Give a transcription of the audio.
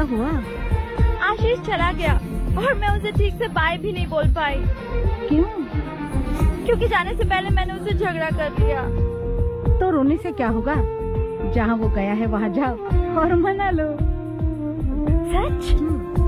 हुआ? आशीष चला गया और मैं उसे ठीक से बाय भी नहीं बोल पाई। क्यों? क्योंकि जाने से पहले मैंने उसे झगड़ा कर दिया। तो रोने से क्या होगा? जहाँ वो गया है वहाँ जाओ और मना लो। सच?